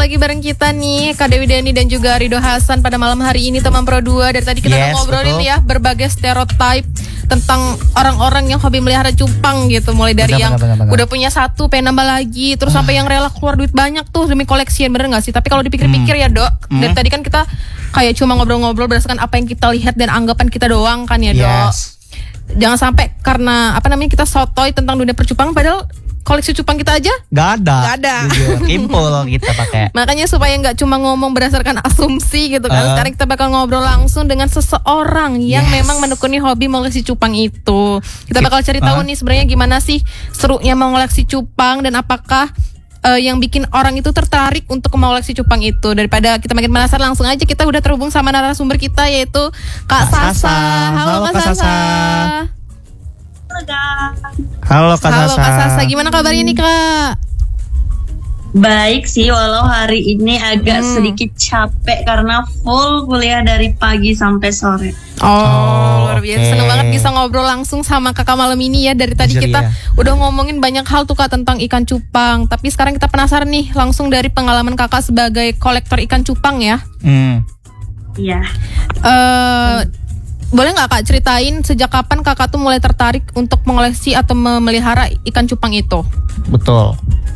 lagi bareng kita nih Kak Dewi Dani dan juga Rido Hasan pada malam hari ini teman Pro 2. Dari tadi kita ngobrolin betul. Ya berbagai stereotype tentang orang-orang yang hobi melihara cupang gitu. Mulai dari benar. Udah punya satu pengen nambah lagi, terus sampai yang rela keluar duit banyak tuh demi koleksian, bener gak sih? Tapi kalau dipikir-pikir ya Dok, dari tadi kan kita kayak cuma ngobrol-ngobrol berdasarkan apa yang kita lihat dan anggapan kita doang kan ya Dok. Jangan sampai karena kita sotoy tentang dunia percupang padahal koleksi cupang kita aja Gak ada. Kimpul kita pakai. Makanya supaya gak cuma ngomong berdasarkan asumsi gitu kan. Sekarang kita bakal ngobrol langsung dengan seseorang yang memang menekuni hobi mengoleksi cupang itu. Kita bakal cari tahu nih sebenarnya gimana sih serunya mengoleksi cupang dan apakah yang bikin orang itu tertarik untuk mengoleksi cupang itu. Daripada kita makin penasaran, langsung aja kita udah terhubung sama narasumber kita yaitu Kak Sasa. Halo Kak Sasa. Halo Kak Sasa, gimana kabarnya nih Kak? Baik sih, walau hari ini agak sedikit capek karena full kuliah dari pagi sampai sore. Luar biasa, seneng banget bisa ngobrol langsung sama kakak malam ini ya. Dari tadi kita udah ngomongin banyak hal tuh Kak tentang ikan cupang. Tapi sekarang kita penasaran nih langsung dari pengalaman kakak sebagai kolektor ikan cupang ya. Iya. Boleh gak Kak ceritain sejak kapan kakak tuh mulai tertarik untuk mengoleksi atau memelihara ikan cupang itu? Betul.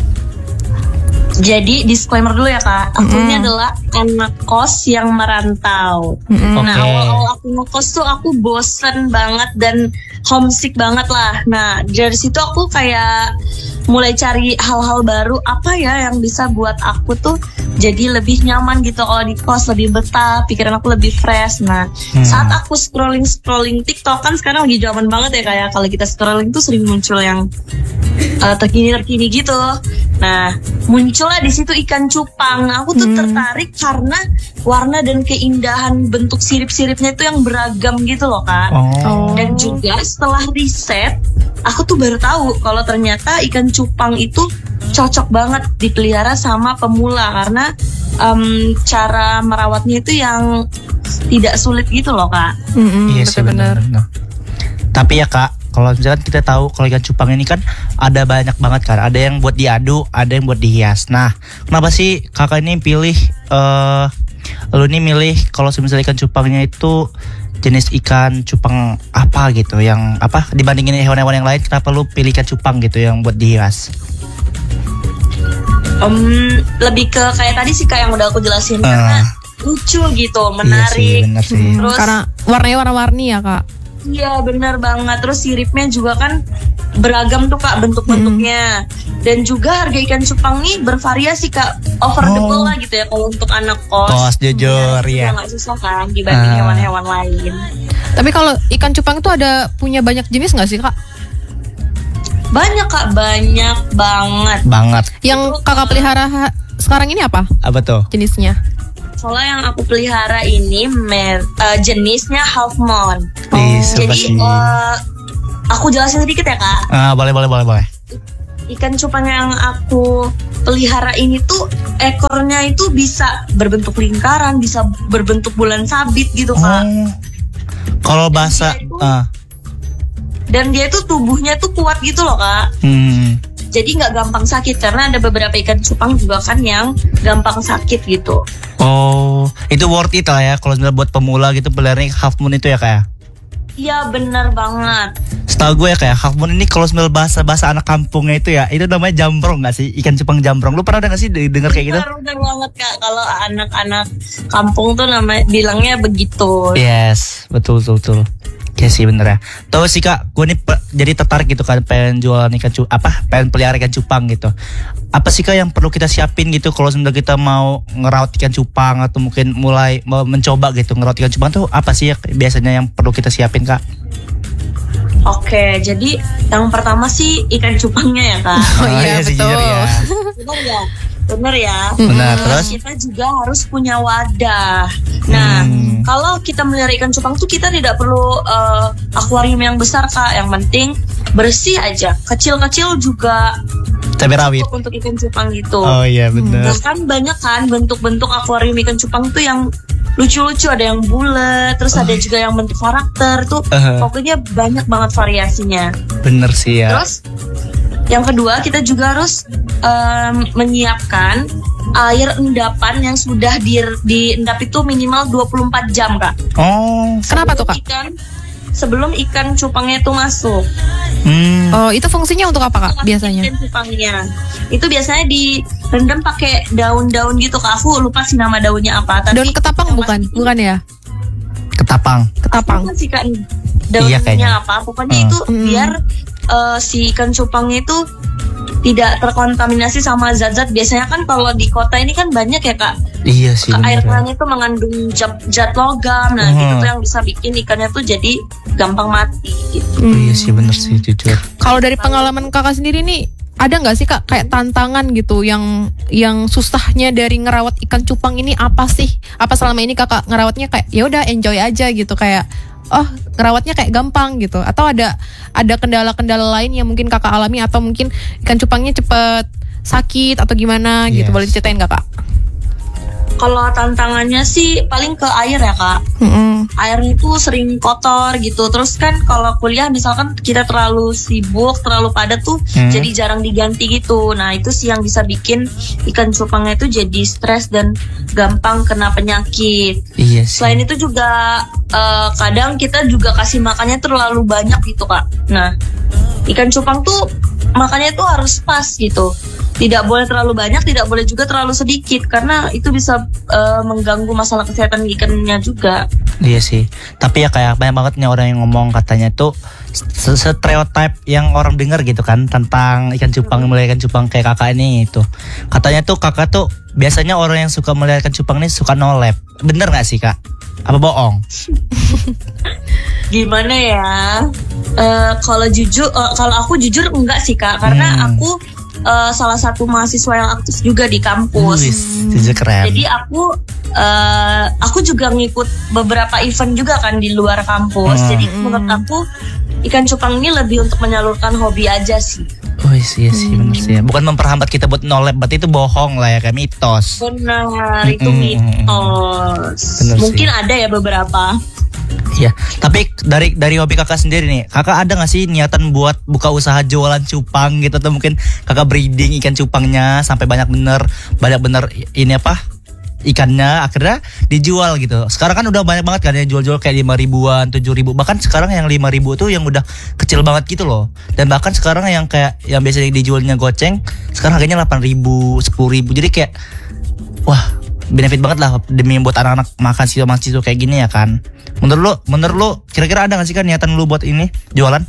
Jadi disclaimer dulu ya Kak, aku ini adalah anak kos yang merantau. Nah awal-awal aku ngekos tuh aku bosen banget dan homesick banget lah. Nah dari situ aku kayak mulai cari hal-hal baru, apa ya yang bisa buat aku tuh jadi lebih nyaman gitu kalau di kos, lebih betah, pikiran aku lebih fresh. Nah saat aku scrolling TikTok, kan sekarang lagi zaman banget ya kayak kalau kita scrolling tuh sering muncul yang terkini gitu. Nah muncullah di situ ikan cupang. Aku tuh tertarik karena warna dan keindahan bentuk sirip-siripnya itu yang beragam gitu loh Kak. Dan juga setelah riset, aku tuh baru tahu kalau ternyata ikan cupang itu cocok banget dipelihara sama pemula karena cara merawatnya itu yang tidak sulit gitu loh Kak. Iya sih benar. Tapi ya Kak, kalau misalkan kita tahu kalau ikan cupang ini kan ada banyak banget kan. Ada yang buat diadu, ada yang buat dihias. Nah, kenapa sih kakak ini pilih lu nih milih kalau misalnya ikan cupangnya itu jenis ikan cupang apa gitu, yang apa dibandingin hewan-hewan yang lain, kenapa lu pilih ikan cupang gitu yang buat dihias? Lebih ke kayak tadi sih Kak yang udah aku jelasin, karena lucu gitu, menarik. Iya sih, terus karena warnanya warna-warni ya Kak. Iya benar banget. Terus siripnya juga kan beragam tuh Kak bentuk-bentuknya. Dan juga harga ikan cupang nih bervariasi Kak, affordable lah gitu ya kalau untuk anak kos. Jujur ya. Nggak susah kan dibanding hewan-hewan lain. Tapi kalau ikan cupang itu ada punya banyak jenis nggak sih Kak? Banyak Kak, banyak banget. Yang kakak pelihara sekarang ini apa? Apa tuh jenisnya? Soalnya yang aku pelihara ini jenisnya half moon. Jadi aku jelasin sedikit ya Kak. Boleh. Ikan cupang yang aku pelihara ini tuh ekornya itu bisa berbentuk lingkaran, bisa berbentuk bulan sabit gitu Kak. Kalau bahasa dan dia tuh tubuhnya tuh kuat gitu loh Kak. Jadi nggak gampang sakit, karena ada beberapa ikan cupang juga kan yang gampang sakit gitu. Itu worth it lah ya kalau buat pemula gitu pelihara half moon itu ya Kak? Iya benar banget. Setahu gue ya kayak half moon ini kalau bahasa anak kampungnya itu ya, itu namanya jambrong nggak sih? Ikan cupang jambrong. Lu pernah nggak sih dengar kayak gitu? Benar banget Kak. Kalau anak-anak kampung tuh namanya bilangnya begitu. Yes, betul. Ya sih bener ya. Tahu sih Kak, gue nih jadi tertarik gitu kan, pengen jualan pengen pelihara ikan cupang gitu. Apa sih Kak yang perlu kita siapin gitu kalau sebenarnya kita mau ngerawat ikan cupang atau mungkin mulai mau mencoba gitu ngerawat ikan cupang tuh apa sih ya biasanya yang perlu kita siapin Kak? Oke, jadi yang pertama sih ikan cupangnya ya Kak. Iya betul. Bener ya. Terus kita juga harus punya wadah. Nah, kalau kita melihara ikan cupang tuh kita tidak perlu akuarium yang besar Kak. Yang penting bersih aja. Kecil-kecil juga cabai rawit untuk ikan cupang gitu. Oh iya benar. Bahkan banyak kan bentuk-bentuk akuarium ikan cupang tuh yang lucu-lucu, ada yang bulat, terus ada juga yang bentuk karakter tuh. Pokoknya banyak banget variasinya. Bener sih ya. Terus Yang kedua, kita juga harus menyiapkan air endapan yang sudah diendap itu minimal 24 jam, Kak. Oh. Kenapa tuh, Kak? Sebelum ikan cupangnya itu masuk. Oh, itu fungsinya untuk apa, Kak, biasanya? Ikan cupangnya itu biasanya direndam pakai daun-daun gitu, Kak. Aku lupa sih nama daunnya apa. Tapi daun ketapang bukan ya? Ketapang. Apa sih, Kak? Daunnya iya, apa? Pokoknya itu biar si ikan cupangnya itu tidak terkontaminasi sama zat-zat. Biasanya kan kalau di kota ini kan banyak ya, Kak. Iya sih. Air keran itu mengandung zat logam. Nah, gitu tuh yang bisa bikin ikannya tuh jadi gampang mati gitu. Iya sih, bener sih, jujur. Kalau dari pengalaman Kakak sendiri nih, ada nggak sih, Kak, kayak tantangan gitu yang susahnya dari ngerawat ikan cupang ini apa sih? Apa selama ini Kakak ngerawatnya kayak ya udah enjoy aja gitu, kayak ngerawatnya kayak gampang gitu, atau ada kendala-kendala lain yang mungkin Kakak alami, atau mungkin ikan cupangnya cepet sakit atau gimana gitu? Boleh diceritain nggak, Kak? Kalau tantangannya sih paling ke air ya, Kak. Airnya itu sering kotor gitu. Terus kan kalau kuliah misalkan kita terlalu sibuk, terlalu padat tuh jadi jarang diganti gitu. Nah, itu sih yang bisa bikin ikan cupangnya itu jadi stres dan gampang kena penyakit. Iya sih. Selain itu juga kadang kita juga kasih makannya terlalu banyak gitu, Kak. Nah, ikan cupang tuh makannya tuh harus pas gitu. Tidak boleh terlalu banyak, tidak boleh juga terlalu sedikit, karena itu bisa mengganggu masalah kesehatan ikannya juga. Iya sih. Tapi ya kayak banyak banget nih orang yang ngomong katanya tuh stereotype yang orang dengar gitu kan tentang ikan cupang, melihara ikan cupang kayak kakak ini itu. Katanya tuh kakak tuh biasanya orang yang suka melihara ikan cupang ini suka no lab. Bener nggak sih, Kak? Apa bohong? Gimana ya? Kalau aku jujur enggak sih, Kak, karena aku salah satu mahasiswa yang aktif juga di kampus. Keren. Jadi aku juga ngikut beberapa event juga kan di luar kampus. Jadi menurut aku ikan cupang ini lebih untuk menyalurkan hobi aja sih. Oh iya sih, benar sih. Bukan memperhambat kita buat no lab, berarti itu bohong lah ya, kayak mitos. Benar, itu mitos. Bener mungkin sih. ada ya beberapa. Ya, tapi dari hobi kakak sendiri nih, kakak ada nggak sih niatan buat buka usaha jualan cupang gitu, atau mungkin kakak breeding ikan cupangnya sampai banyak bener ini apa ikannya akhirnya dijual gitu. Sekarang kan udah banyak banget kan yang jual-jual kayak 5 ribuan, 7 ribu, bahkan sekarang yang 5 ribu tuh yang udah kecil banget gitu loh. Dan bahkan sekarang yang kayak yang biasanya dijualnya goceng, sekarang harganya 8 ribu, 10 ribu. Jadi kayak wah, benefit banget lah demi buat anak-anak mahasiswa kayak gini ya kan. Menurut lu kira-kira ada gak sih kan niatan lu buat ini jualan?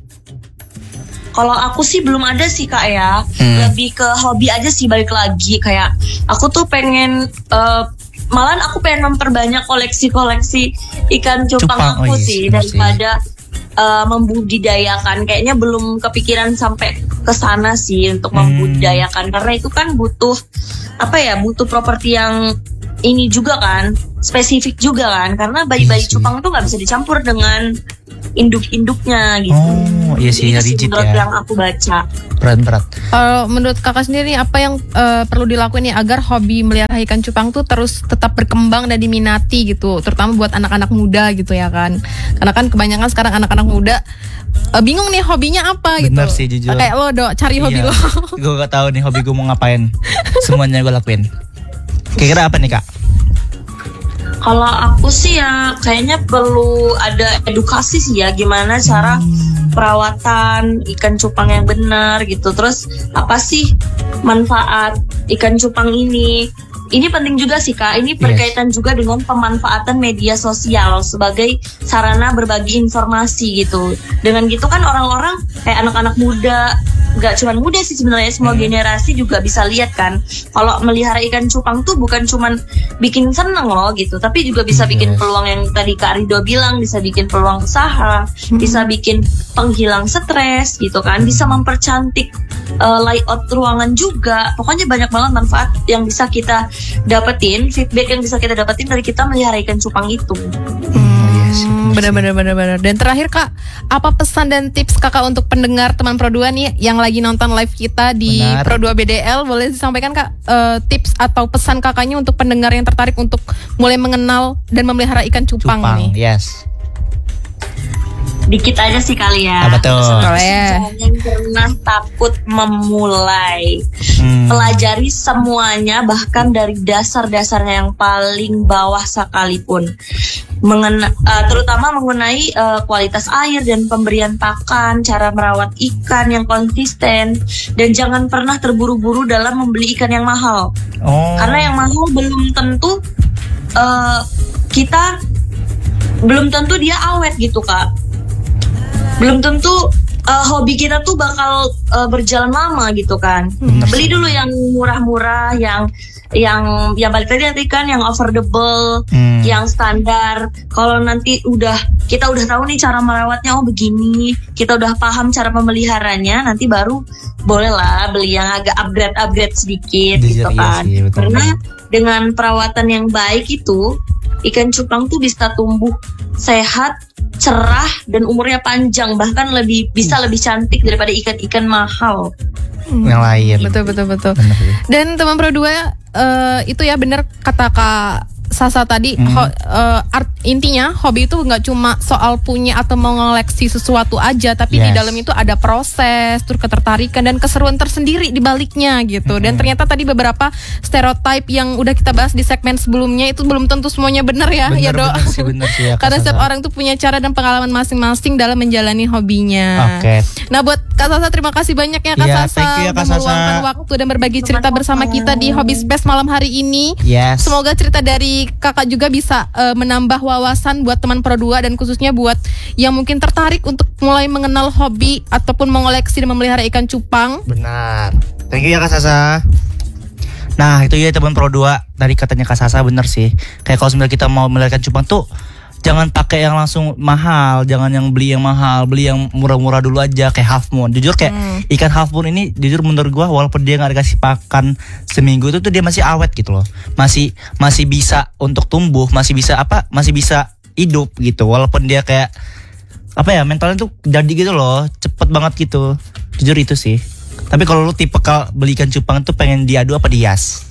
Kalau aku sih belum ada sih, Kak, ya. Lebih ke hobi aja sih, balik lagi kayak aku tuh pengen malahan aku pengen memperbanyak koleksi ikan cupang aku sih daripada membudidayakan. Kayaknya belum kepikiran sampai ke sana sih untuk membudidayakan, karena itu kan butuh properti yang ini juga kan, spesifik juga kan, karena bayi-bayi cupang tuh nggak bisa dicampur dengan induk-induknya gitu. Oh iya sih, rigid menurut ya. yang aku baca. Berat. Menurut kakak sendiri apa yang perlu dilakuin nih agar hobi melihara ikan cupang tuh terus tetap berkembang dan diminati gitu, terutama buat anak-anak muda gitu ya kan? Karena kan kebanyakan sekarang anak-anak muda bingung nih hobinya apa gitu. Bener sih, jujur. Kayak lo cari hobi lo. Gue gak tahu nih hobi gue mau ngapain. Semuanya gue lakuin. Kira-kira apa nih, Kak? Kalau aku sih ya kayaknya perlu ada edukasi sih ya, gimana cara perawatan ikan cupang yang benar gitu. Terus apa sih manfaat ikan cupang ini? Ini penting juga sih, Kak. Ini berkaitan juga dengan pemanfaatan media sosial sebagai sarana berbagi informasi gitu. Dengan gitu kan orang-orang kayak anak-anak muda, gak cuma muda sih sebenarnya, semua generasi juga bisa lihat kan. Kalau melihara ikan cupang tuh bukan cuma bikin seneng loh gitu, tapi juga bisa bikin peluang yang tadi Kak Rido bilang, bisa bikin peluang usaha, bisa bikin penghilang stres gitu kan, bisa mempercantik layout ruangan juga. Pokoknya banyak banget manfaat yang bisa kita dapetin, feedback yang bisa kita dapetin dari kita melihara ikan cupang itu. Benar. Dan terakhir, Kak, apa pesan dan tips Kakak untuk pendengar teman Pro 2 nih yang lagi nonton live kita di Pro 2 BDL? Boleh disampaikan, Kak, tips atau pesan Kakaknya untuk pendengar yang tertarik untuk mulai mengenal dan memelihara ikan cupang nih? Yes. dikit aja sih kali ya. Apa tuh? Jangan pernah takut memulai. Pelajari semuanya, bahkan dari dasar-dasarnya yang paling bawah sekalipun. Terutama mengenai kualitas air dan pemberian pakan, cara merawat ikan yang konsisten, dan jangan pernah terburu-buru dalam membeli ikan yang mahal. Karena yang mahal belum tentu belum tentu dia awet gitu Kak. Belum tentu hobi kita tuh bakal berjalan lama gitu kan. Beli dulu yang murah-murah, yang balik tadi kan yang affordable, yang standar. Kalau nanti kita udah tahu nih cara merawatnya, begini, kita udah paham cara memeliharanya, nanti baru bolehlah beli yang agak upgrade sedikit gitu kan. Iya, karena dengan perawatan yang baik itu ikan cupang tuh bisa tumbuh sehat, cerah, dan umurnya panjang, bahkan bisa lebih cantik daripada ikan-ikan mahal yang lain. Betul. Dan teman Pro 2 itu ya benar kata Kak Sasa tadi, intinya hobi itu nggak cuma soal punya atau mengoleksi sesuatu aja, tapi di dalam itu ada proses, terus ketertarikan dan keseruan tersendiri di baliknya gitu. Dan ternyata tadi beberapa stereotype yang udah kita bahas di segmen sebelumnya itu belum tentu semuanya benar ya, Dok. Bener sih, ya, karena setiap orang tuh punya cara dan pengalaman masing-masing dalam menjalani hobinya. Nah, buat Kak Sasa, terima kasih banyak ya Kak Sasa udah meluangkan waktu dan berbagi cerita bersama kita di Hobby Space malam hari ini. Semoga cerita dari Kakak juga bisa menambah wawasan buat teman Pro 2 dan khususnya buat yang mungkin tertarik untuk mulai mengenal hobi ataupun mengoleksi dan memelihara ikan cupang. Benar. Thank you ya Kak Sasa. Nah, itu ya teman Pro 2, tadi katanya Kak Sasa bener sih. Kayak kalau sebenarnya kita mau memelihara ikan cupang tuh jangan pakai yang langsung mahal, jangan yang beli yang mahal, beli yang murah-murah dulu aja kayak half moon. Jujur kayak ikan half moon ini, jujur menurut gua walaupun dia nggak dikasih pakan seminggu itu tuh dia masih awet gitu loh, masih bisa untuk tumbuh, masih bisa hidup gitu, walaupun dia kayak mentalnya tuh jadi gitu loh, cepet banget gitu. Jujur itu sih. Tapi kalau lu tipe beli ikan cupang tuh pengen diadu apa dihias?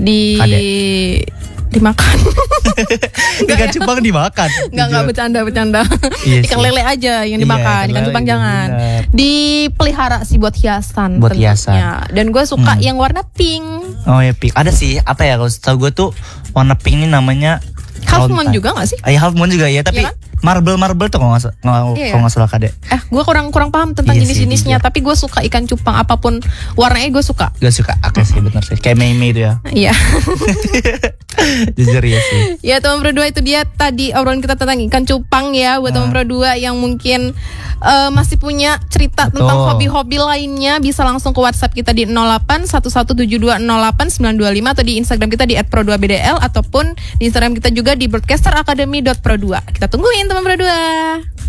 Dimakan. Ikan cupang dimakan. Enggak bercanda. Ikan lele aja yang dimakan, ikan cupang jangan. Dipelihara sih buat hiasan. Dan gue suka yang warna pink. Oh ya, pink. Ada sih, kalau tahu gue tuh warna pink ini namanya half moon juga gak sih? Half moon juga ya, tapi marble tuh kalau nggak salah Kade. Gue kurang paham tentang jenis-jenisnya, tapi gue suka ikan cupang apapun warnanya gue suka. Oke sih, benar sih. Kayak Mei itu ya. Iya. Jujur ya sih. Ya teman Pro 2, itu dia tadi obrolan kita tentang ikan cupang ya. Buat teman Pro 2 yang mungkin masih punya cerita tentang hobi-hobi lainnya, bisa langsung ke WhatsApp kita di 081172089925 atau di Instagram kita di @pro2bdl ataupun di Instagram kita juga di broadcasteracademy.pro2. Kita tungguin teman Pro 2.